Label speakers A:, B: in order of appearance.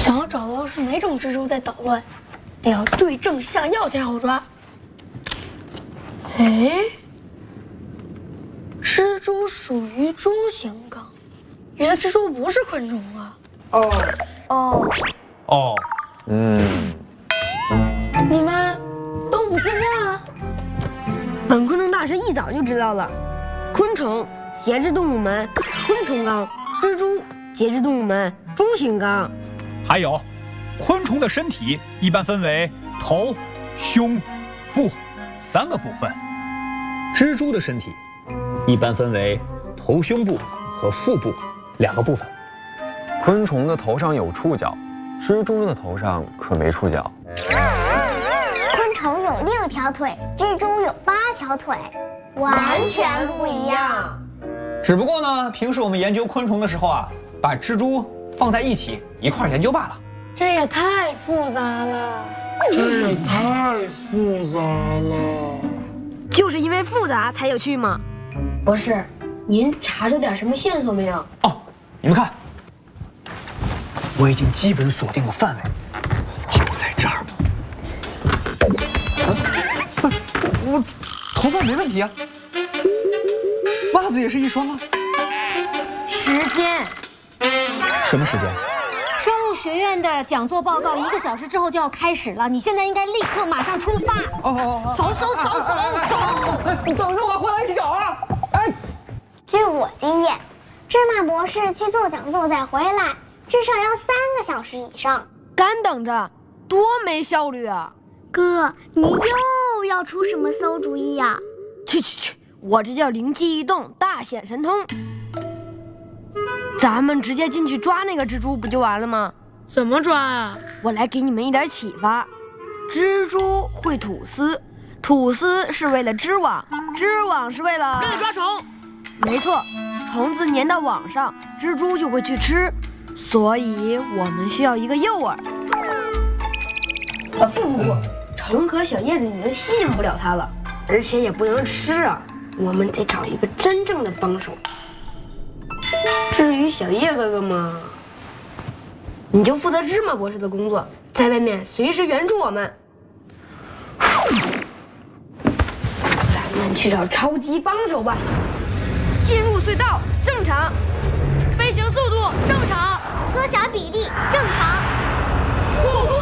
A: 想要找到是哪种蜘蛛在捣乱，得要对症下药才好抓。哎，蜘蛛属于蛛形纲，原来蜘蛛不是昆虫啊。
B: 哦，
A: 你们都不见面啊？
C: 本昆虫大师一早就知道了，昆虫节肢动物门昆虫纲，蜘蛛节肢动物门蛛形纲。
B: 还有，昆虫的身体一般分为头、胸、腹3个部分，蜘蛛的身体一般分为头胸部和腹部2个部分。
D: 昆虫的头上有触角，蜘蛛的头上可没触角。
E: 昆虫有6条腿，蜘蛛有8条腿，完全不一样。
F: 只不过呢，平时我们研究昆虫的时候啊，把蜘蛛放在一块研究罢了。
A: 这也太复杂了。
C: 就是因为复杂才有趣吗？博士，您查出点什么线索没有？
F: 哦，你们看，我已经基本锁定了范围，就在这儿。我头发没问题啊，袜子也是一双啊。
G: 时间，
F: 什么时间？
G: 生物学院的讲座报告1个小时之后就要开始了，你现在应该立刻马上出发。走！
F: 你等着我回来一起找啊！哎，
E: 据我经验，芝麻博士去做讲座再回来，至少要3个小时以上。
C: 干等着，多没效率啊！
E: 哥，你又要出什么馊主意呀？
C: 去，我这叫灵机一动，大显神通。咱们直接进去抓那个蜘蛛不就完了吗？
A: 怎么抓啊？
C: 我来给你们一点启发。蜘蛛会吐丝，吐丝是为了织网，织网是为了
A: 抓虫。
C: 没错，虫子粘到网上，蜘蛛就会去吃，所以我们需要一个诱饵。不，虫和小叶子已经吸引不了它了，而且也不能吃啊。我们得找一个真正的帮手。至于小叶哥哥嘛，你就负责芝麻博士的工作，在外面随时援助我们。咱们去找超级帮手吧。进入隧道正常，
A: 飞行速度正常，
E: 缩小比例正常。
A: 呼呼